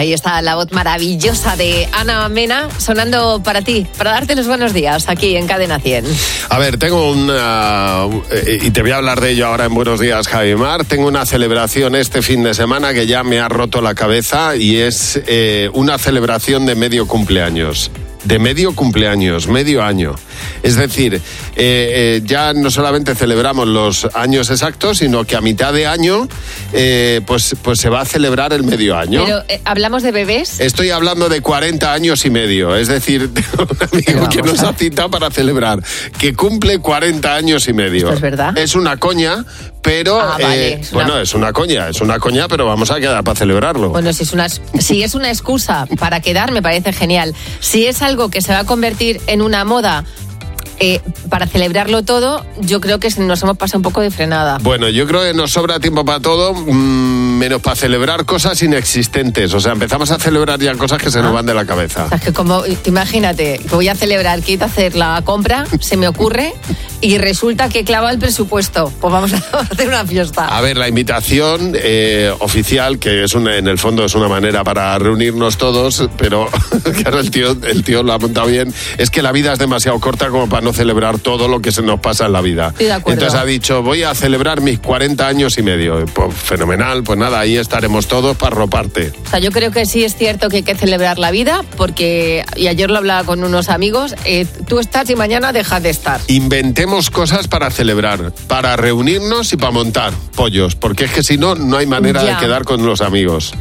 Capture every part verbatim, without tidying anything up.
Ahí está la voz maravillosa de Ana Mena sonando para ti, para darte los buenos días aquí en Cadena cien. A ver, tengo una... y te voy a hablar de ello ahora en Buenos Días, Javi Mar. Tengo una celebración este fin de semana que ya me ha roto la cabeza y es eh, una celebración de medio cumpleaños. De medio cumpleaños, medio año. Es decir, eh, eh, ya no solamente celebramos los años exactos, sino que a mitad de año eh, pues, pues se va a celebrar el medio año. Pero, eh, ¿hablamos de bebés? Estoy hablando de cuarenta años y medio. Es decir, tengo un amigo que nos ha citado para celebrar, que cumple cuarenta años y medio. ¿Esto es verdad? Es una coña, pero... Ah, vale. eh, Es una... Bueno, es una coña, es una coña, pero vamos a quedar para celebrarlo. Bueno, si es una, si es una excusa para quedar, me parece genial. Si es algo que se va a convertir en una moda eh, para celebrarlo todo, yo creo que nos hemos pasado un poco de frenada. Bueno, yo creo que nos sobra tiempo para todo, mmm, menos para celebrar cosas inexistentes. O sea, empezamos a celebrar ya cosas que se ah. nos van de la cabeza. O sea, que como, imagínate, que voy a celebrar, quiero hacer la compra, se me ocurre... y resulta que clava el presupuesto. Pues vamos a hacer una fiesta. A ver, la invitación eh, oficial, que es una, en el fondo es una manera para reunirnos todos, pero claro, el tío, el tío lo ha montado bien, es que la vida es demasiado corta como para no celebrar todo lo que se nos pasa en la vida. Estoy de acuerdo. Entonces ha dicho, voy a celebrar mis cuarenta años y medio. Pues fenomenal, pues nada, ahí estaremos todos para roparte. O sea, yo creo que sí es cierto que hay que celebrar la vida, porque, y ayer lo hablaba con unos amigos, eh, tú estás y mañana dejas de estar. Inventemos cosas para celebrar, para reunirnos y para montar pollos, porque es que si no, no hay manera ya. de quedar con los amigos.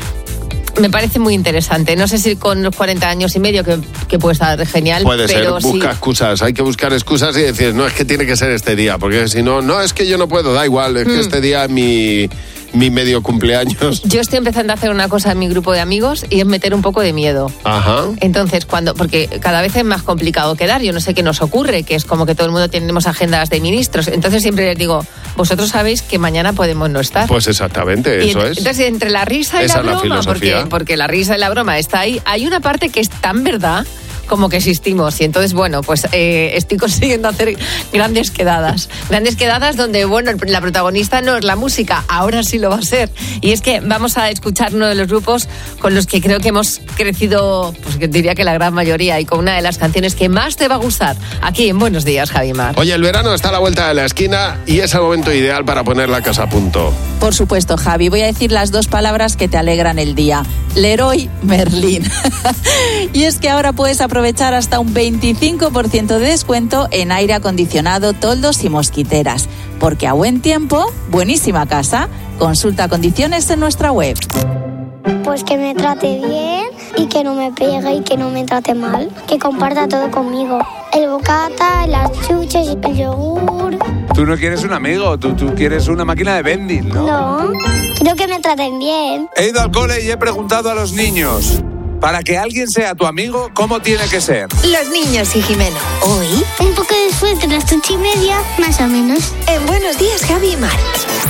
Me parece muy interesante. No sé si con los cuarenta años y medio, que, que puede estar genial. Puede pero ser, busca sí. excusas. Hay que buscar excusas y decir, no, es que tiene que ser este día, porque si no, no, es que yo no puedo, da igual, es mm. que este día es mi... mi medio cumpleaños. Yo estoy empezando a hacer una cosa en mi grupo de amigos y es meter un poco de miedo. Ajá. Entonces, cuando, porque cada vez es más complicado quedar, yo no sé qué nos ocurre, que es como que todo el mundo tenemos agendas de ministros. Entonces siempre les digo, vosotros sabéis que mañana podemos no estar. Pues exactamente, y eso ent- es. Entonces, entre la risa y Esa la broma, la porque, porque la risa y la broma está ahí, hay una parte que es tan verdad como que existimos. Y entonces, bueno, pues eh, estoy consiguiendo hacer grandes quedadas. Grandes quedadas donde, bueno, la protagonista no es la música, ahora sí lo va a ser. Y es que vamos a escuchar uno de los grupos con los que creo que hemos crecido, pues diría que la gran mayoría, y con una de las canciones que más te va a gustar aquí en Buenos Días, Javi Mar. Oye, el verano está a la vuelta de la esquina y es el momento ideal para poner la casa a punto. Por supuesto, Javi. Voy a decir las dos palabras que te alegran el día. Leroy Merlin. Y es que ahora puedes aprovechar hasta un veinticinco por ciento de descuento en aire acondicionado, toldos y mosquiteras. Porque a buen tiempo, buenísima casa. Consulta condiciones en nuestra web. Pues que me trate bien y que no me pegue y que no me trate mal. Que comparta todo conmigo. El bocata, las chuches, el yogur. Tú no quieres un amigo, tú, tú quieres una máquina de vending, ¿no? No, quiero que me traten bien. He ido al cole y he preguntado a los niños. Para que alguien sea tu amigo, ¿cómo tiene que ser? Los niños y Jimeno. Hoy, un poco después de las ocho y media, más o menos. En Buenos Días, Javi y Mar.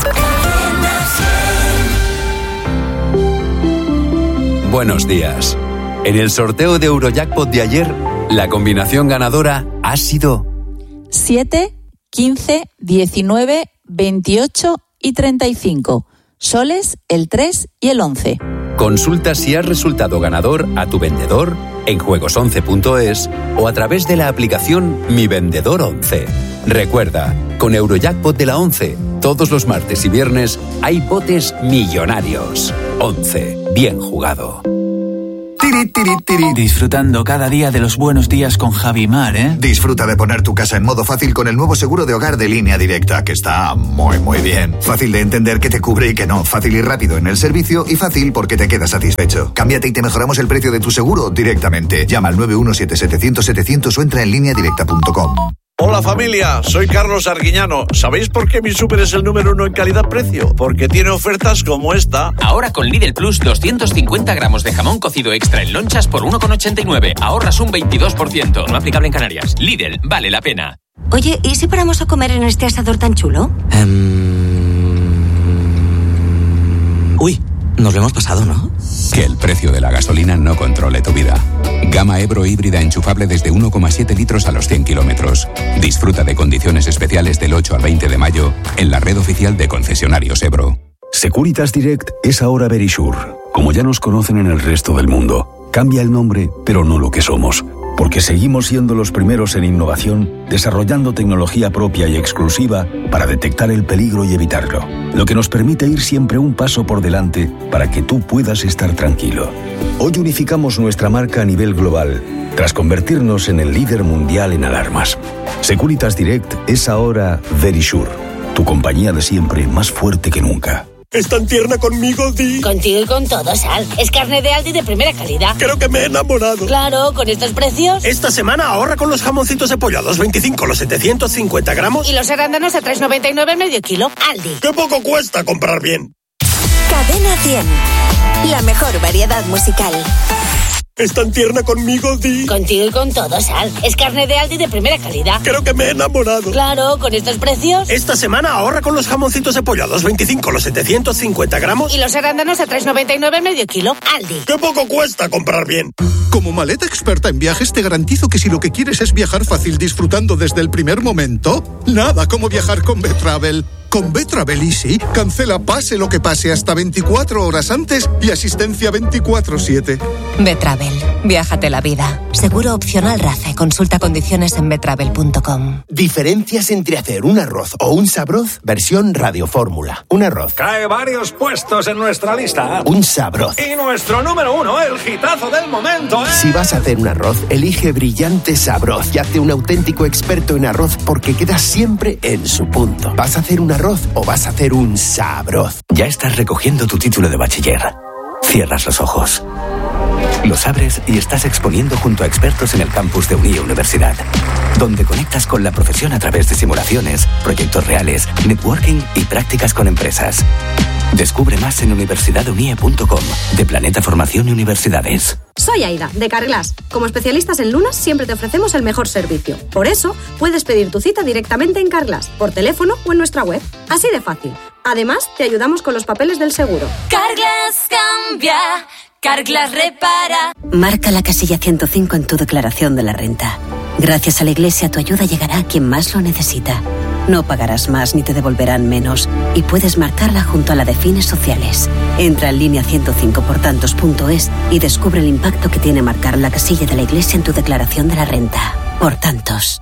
Buenos días. En el sorteo de Eurojackpot de ayer, la combinación ganadora ha sido siete, quince, diecinueve, veintiocho y treinta y cinco. Soles, el tres y el once. Consulta si has resultado ganador a tu vendedor en juegos once punto es o a través de la aplicación Mi Vendedor once. Recuerda, con Eurojackpot de la once, todos los martes y viernes hay botes millonarios. once. Bien jugado. Tiri, tiri, tiri. Disfrutando cada día de los buenos días con Javi Mar, ¿eh? Disfruta de poner tu casa en modo fácil con el nuevo seguro de hogar de Línea Directa, que está muy, muy bien. Fácil de entender qué te cubre y qué no. Fácil y rápido en el servicio y fácil porque te quedas satisfecho. Cámbiate y te mejoramos el precio de tu seguro directamente. Llama al nueve uno siete setecientos setecientos o entra en línea directa punto com. Hola familia, soy Carlos Arguiñano. ¿Sabéis por qué mi súper es el número uno en calidad-precio? Porque tiene ofertas como esta. Ahora con Lidl Plus, doscientos cincuenta gramos de jamón cocido extra en lonchas por uno con ochenta y nueve. Ahorras un veintidós por ciento. No aplicable en Canarias. Lidl, vale la pena. Oye, ¿y si paramos a comer en este asador tan chulo? Um... Uy, nos lo hemos pasado, ¿no? Que el precio de la gasolina no controle tu vida. Gama Ebro híbrida enchufable desde uno coma siete litros a los cien kilómetros. Disfruta de condiciones especiales del ocho al veinte de mayo en la red oficial de concesionarios Ebro. Securitas Direct es ahora Verisure. Como ya nos conocen en el resto del mundo, cambia el nombre, pero no lo que somos. Porque seguimos siendo los primeros en innovación, desarrollando tecnología propia y exclusiva para detectar el peligro y evitarlo. Lo que nos permite ir siempre un paso por delante para que tú puedas estar tranquilo. Hoy unificamos nuestra marca a nivel global, tras convertirnos en el líder mundial en alarmas. Securitas Direct es ahora Verisure, tu compañía de siempre más fuerte que nunca. ¿Es tan tierna conmigo, Di? Contigo y con todo, Sal. Es carne de Aldi de primera calidad. Creo que me he enamorado. Claro, con estos precios. Esta semana ahorra con los jamoncitos de pollo a dos veinticinco los setecientos cincuenta gramos. Y los arándanos a tres noventa y nueve el medio kilo. Aldi. ¡Qué poco cuesta comprar bien! Cadena cien. La mejor variedad musical. ¿Es tan tierna conmigo, Di? Contigo y con todo, Sal. Es carne de Aldi de primera calidad. Creo que me he enamorado. Claro, con estos precios. Esta semana ahorra con los jamoncitos de pollo a dos veinticinco los setecientos cincuenta gramos. Y los arándanos a tres noventa y nueve el medio kilo. Aldi. ¡Qué poco cuesta comprar bien! Como maleta experta en viajes, te garantizo que si lo que quieres es viajar fácil disfrutando desde el primer momento, nada como viajar con B-Travel. Con B-Travel Easy, cancela pase lo que pase hasta veinticuatro horas antes y asistencia veinticuatro siete. B-Travel. Viájate la vida. Seguro opcional RACE. Consulta condiciones en betravel punto com. Diferencias entre hacer un arroz o un sabroz versión radiofórmula. Un arroz. Cae varios puestos en nuestra lista. Un sabroz. Y nuestro número uno, el hitazo del momento, ¿eh? Si vas a hacer un arroz, elige Brillante Sabroz y hazte un auténtico experto en arroz porque queda siempre en su punto. ¿Vas a hacer un arroz o vas a hacer un sabroz? Ya estás recogiendo tu título de bachiller. Cierras los ojos, los abres y estás exponiendo junto a expertos en el campus de Unie Universidad, donde conectas con la profesión a través de simulaciones, proyectos reales, networking y prácticas con empresas. Descubre más en universidad unie punto com, de Planeta Formación y Universidades. Soy Aida, de Carglass. Como especialistas en lunas, siempre te ofrecemos el mejor servicio. Por eso, puedes pedir tu cita directamente en Carglass, por teléfono o en nuestra web. Así de fácil. Además, te ayudamos con los papeles del seguro. Carglass cambia, Carglass repara. Marca la casilla ciento cinco en tu declaración de la renta. Gracias a la Iglesia, tu ayuda llegará a quien más lo necesita. No pagarás más ni te devolverán menos y puedes marcarla junto a la de fines sociales. Entra en línea ciento cinco por tantos punto es y descubre el impacto que tiene marcar la casilla de la Iglesia en tu declaración de la renta. Por tantos.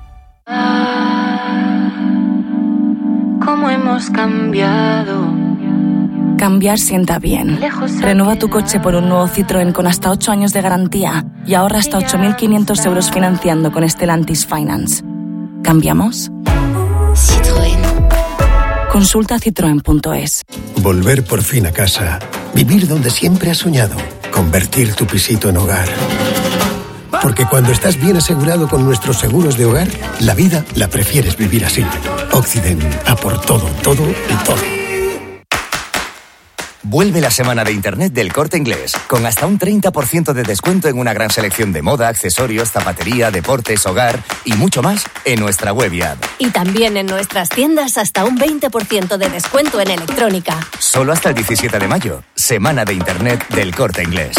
¿Cómo hemos cambiado? Cambiar sienta bien. Renueva tu coche por un nuevo Citroën con hasta ocho años de garantía y ahorra hasta ocho mil quinientos euros financiando con Stellantis Finance. ¿Cambiamos? Citroën. Consulta citroen punto es. Volver por fin a casa. Vivir donde siempre has soñado. Convertir tu pisito en hogar. Porque cuando estás bien asegurado con nuestros seguros de hogar, la vida la prefieres vivir así. Occident, a por todo, todo y todo. Vuelve la semana de Internet del Corte Inglés, con hasta un treinta por ciento de descuento en una gran selección de moda, accesorios, zapatería, deportes, hogar y mucho más en nuestra web y app. Y también en nuestras tiendas hasta un veinte por ciento de descuento en electrónica. Solo hasta el diecisiete de mayo, semana de Internet del Corte Inglés.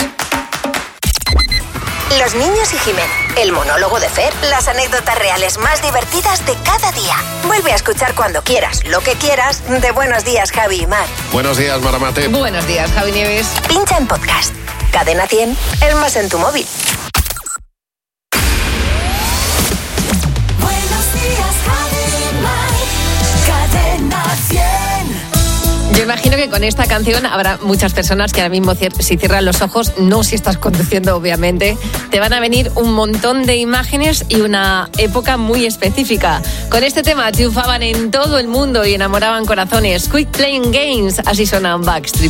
Los niños y Jimeno, el monólogo de Fer, las anécdotas reales más divertidas de cada día. Vuelve a escuchar cuando quieras, lo que quieras, de Buenos Días, Javi y Mar. Buenos días, Maramate. Buenos días, Javi Nieves. Pincha en podcast. Cadena cien, el más en tu móvil. Buenos días, Javi y Mar. Cadena cien. Yo imagino que con esta canción habrá muchas personas que ahora mismo, si cierran los ojos, no si estás conduciendo, obviamente, te van a venir un montón de imágenes y una época muy específica. Con este tema triunfaban en todo el mundo y enamoraban corazones. Quit Playing Games, así suenan Backstreet